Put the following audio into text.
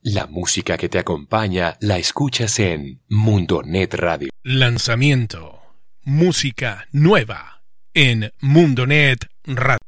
La música que te acompaña la escuchas en Mundonet Radio. Lanzamiento. Música nueva en Mundonet Radio.